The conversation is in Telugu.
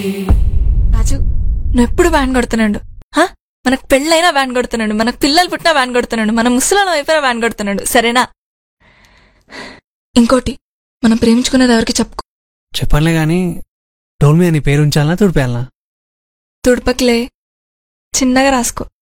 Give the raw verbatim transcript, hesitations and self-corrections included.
రాజు నువ్వు ఎప్పుడు వ్యాన్ కొడుతున్నాడు. మనకు పెళ్ళైనా వ్యాన్ కొడుతున్నాడు, మనకు పిల్లలు పుట్టినా వ్యాన్ కొడుతున్నాడు, మన ముసలాళ్ళం అయిపోయినా వ్యాన్ కొడుతున్నాడు. సరేనా? ఇంకోటి, మనం ప్రేమించుకున్నది ఎవరికి చెప్పుకో. చెప్పనులే గాని డోల్ మీద నీ పేరు ఉంచాలనా తుడిపేయాలనా? తుడపకిలే, చిన్నగా రాసుకో.